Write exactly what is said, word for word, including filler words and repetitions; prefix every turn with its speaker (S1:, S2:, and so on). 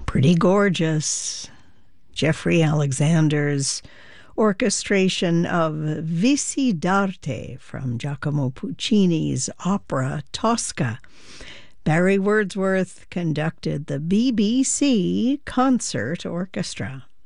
S1: Pretty gorgeous. Jeffrey Alexander's orchestration of Vici d'Arte from Giacomo Puccini's opera Tosca. Barry Wordsworth conducted the B B C Concert Orchestra.